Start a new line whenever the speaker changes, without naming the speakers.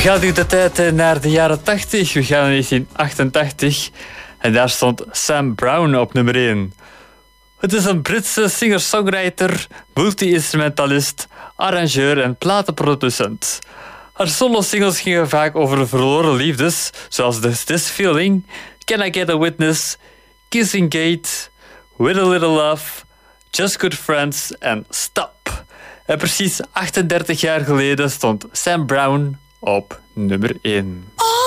gaan nu de tijd naar de jaren 80. We gaan in 1988. En daar stond Sam Brown op nummer 1. Het is een Britse singer-songwriter, multi-instrumentalist, arrangeur en platenproducent. Haar solo-singles gingen vaak over verloren liefdes, zoals This Feeling, Can I Get a Witness, Kissing Gate, With a Little Love, Just Good Friends en Stop. En precies 38 jaar geleden stond Sam Brown op nummer 1.